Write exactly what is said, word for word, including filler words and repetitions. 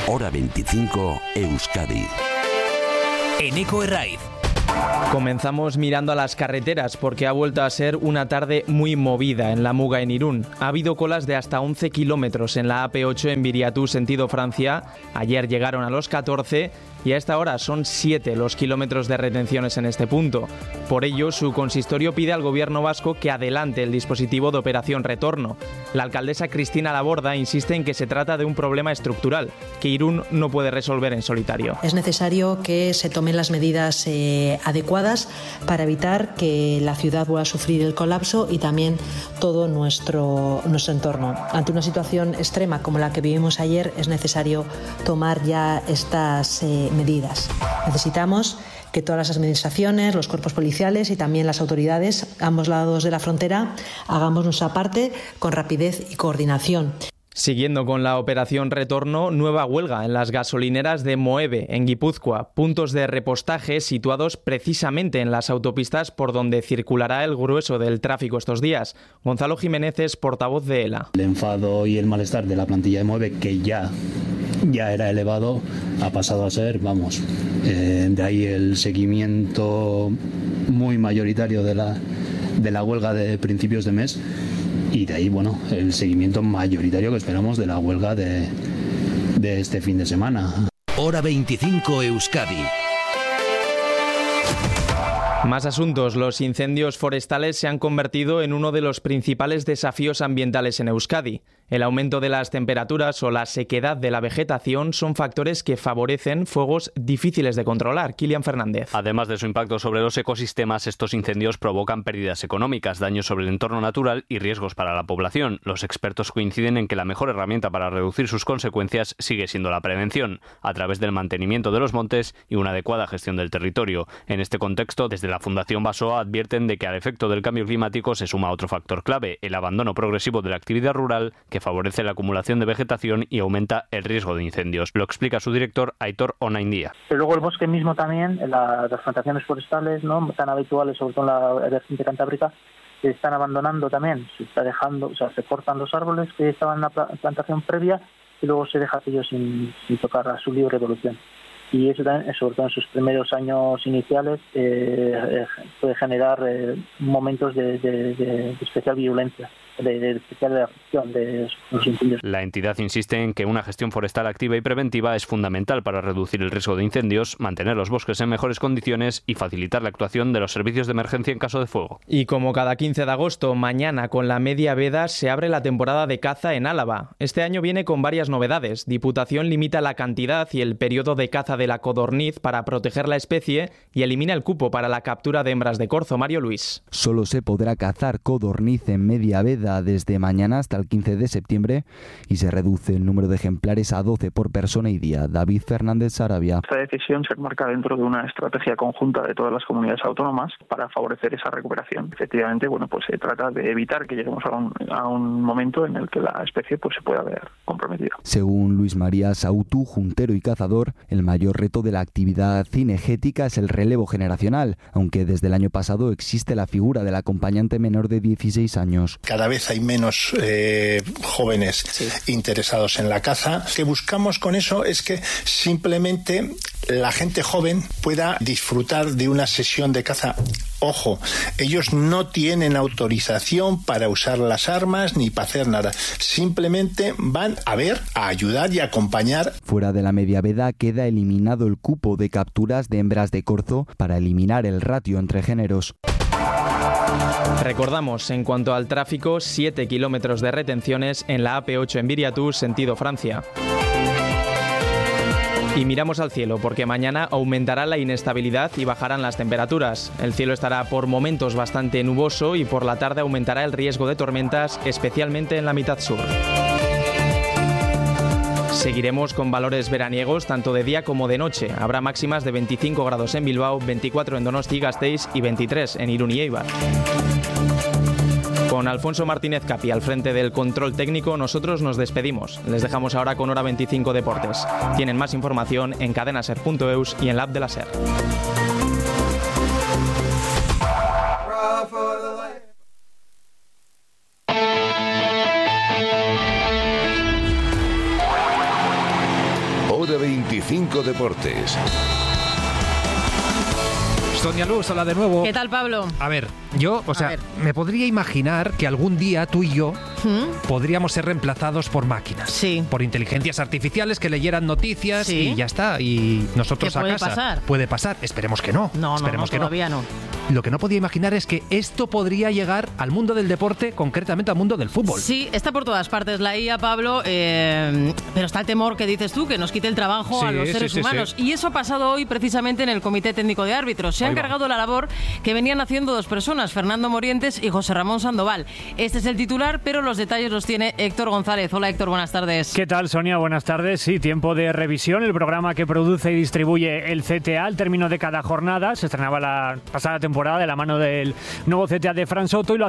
Hora veinticinco, Euskadi. Eneko Herraiz. Comenzamos mirando a las carreteras porque ha vuelto a ser una tarde muy movida en la Muga en Irún. Ha habido colas de hasta once kilómetros en la A P ocho en Viriatú sentido Francia. Ayer llegaron a los catorce y a esta hora son siete los kilómetros de retenciones en este punto. Por ello, su consistorio pide al gobierno vasco que adelante el dispositivo de operación retorno. La alcaldesa Cristina Laborda insiste en que se trata de un problema estructural, que Irún no puede resolver en solitario. Es necesario que se tomen las medidas eh, adecuadas para evitar que la ciudad vuelva a sufrir el colapso y también todo nuestro, nuestro entorno. Ante una situación extrema como la que vivimos ayer, es necesario tomar ya estas eh, medidas. Necesitamos que todas las administraciones, los cuerpos policiales y también las autoridades, a ambos lados de la frontera, hagamos nuestra parte con rapidez y coordinación. Siguiendo con la operación retorno, nueva huelga en las gasolineras de Moeve, en Guipúzcoa, puntos de repostaje situados precisamente en las autopistas por donde circulará el grueso del tráfico estos días. Gonzalo Jiménez es portavoz de ELA. El enfado y el malestar de la plantilla de Moeve, que ya, ya era elevado, ha pasado a ser, vamos, eh, de ahí el seguimiento muy mayoritario de la, de la huelga de principios de mes. Y de ahí, bueno, el seguimiento mayoritario que esperamos de la huelga de, de este fin de semana. Hora veinticinco, Euskadi. Más asuntos. Los incendios forestales se han convertido en uno de los principales desafíos ambientales en Euskadi. El aumento de las temperaturas o la sequedad de la vegetación son factores que favorecen fuegos difíciles de controlar. Kilian Fernández. Además de su impacto sobre los ecosistemas, estos incendios provocan pérdidas económicas, daños sobre el entorno natural y riesgos para la población. Los expertos coinciden en que la mejor herramienta para reducir sus consecuencias sigue siendo la prevención, a través del mantenimiento de los montes y una adecuada gestión del territorio. En este contexto, desde la Fundación Basoa advierten de que al efecto del cambio climático se suma otro factor clave, el abandono progresivo de la actividad rural, que favorece la acumulación de vegetación y aumenta el riesgo de incendios. Lo explica su director, Aitor Onaindia. Pero luego el bosque mismo también, la, las plantaciones forestales, ¿no?, tan habituales, sobre todo en la vertiente cantábrica, se están abandonando también, se está dejando, o sea, se cortan los árboles que estaban en la plantación previa y luego se deja aquello sin, sin tocar a su libre evolución. Y eso también, sobre todo en sus primeros años iniciales, eh, puede generar eh, momentos de, de, de especial violencia, de, de especial afección de los incendios. La entidad insiste en que una gestión forestal activa y preventiva es fundamental para reducir el riesgo de incendios, mantener los bosques en mejores condiciones y facilitar la actuación de los servicios de emergencia en caso de fuego. Y como cada quince de agosto, mañana con la media veda se abre la temporada de caza en Álava. Este año viene con varias novedades. Diputación limita la cantidad y el periodo de caza de la codorniz para proteger la especie y elimina el cupo para la captura de hembras de corzo. Mario Luis. Solo se podrá cazar codorniz en media veda desde mañana hasta el quince de septiembre y se reduce el número de ejemplares a doce por persona y día. David Fernández Sarabia. Esta decisión se enmarca dentro de una estrategia conjunta de todas las comunidades autónomas para favorecer esa recuperación. Efectivamente, bueno, pues se trata de evitar que lleguemos a un, a un momento en el que la especie pues se pueda ver comprometida. Según Luis María Sautu, juntero y cazador, el mayor reto de la actividad cinegética es el relevo generacional, aunque desde el año pasado existe la figura del acompañante menor de dieciséis años. Cada vez hay menos eh, jóvenes sí. interesados en la caza. Lo que buscamos con eso es que simplemente la gente joven pueda disfrutar de una sesión de caza. Ojo, ellos no tienen autorización para usar las armas ni para hacer nada. Simplemente van a ver, a ayudar y a acompañar. Fuera de la media veda queda eliminado el cupo de capturas de hembras de corzo para eliminar el ratio entre géneros. Recordamos, en cuanto al tráfico, siete kilómetros de retenciones en la A P ocho en Viriatú, sentido Francia. Y miramos al cielo, porque mañana aumentará la inestabilidad y bajarán las temperaturas. El cielo estará por momentos bastante nuboso y por la tarde aumentará el riesgo de tormentas, especialmente en la mitad sur. Seguiremos con valores veraniegos tanto de día como de noche. Habrá máximas de veinticinco grados en Bilbao, veinticuatro en Donosti y Gasteiz y veintitrés en Irún y Eibar. Con Alfonso Martínez Capi al frente del control técnico, nosotros nos despedimos. Les dejamos ahora con Hora veinticinco Deportes. Tienen más información en cadenaser punto eus y en la app de la SER. veinticinco Deportes. Sonia Luz, hola de nuevo. ¿Qué tal, Pablo? A ver, yo, o sea, me podría imaginar que algún día tú y yo ¿Mm? podríamos ser reemplazados por máquinas. Sí. Por inteligencias artificiales que leyeran noticias sí. y ya está. Y nosotros ¿Qué a puede casa. pasar? Puede pasar. Esperemos que no. No, Esperemos no, no, que todavía no. no. Lo que no podía imaginar es que esto podría llegar al mundo del deporte, concretamente al mundo del fútbol. Sí, está por todas partes la I A, Pablo, eh, pero está el temor que dices tú, que nos quite el trabajo sí, a los sí, seres sí, humanos. Sí. Y eso ha pasado hoy precisamente en el Comité Técnico de Árbitros. Se ha encargado la labor que venían haciendo dos personas, Fernando Morientes y José Ramón Sandoval. Este es el titular, pero los detalles los tiene Héctor González. Hola, Héctor, buenas tardes. ¿Qué tal, Sonia? Buenas tardes. Sí, tiempo de revisión. El programa que produce y distribuye el C T A al término de cada jornada. Se estrenaba la pasada temporada de la mano del nuevo C T A de Fran Soto y lo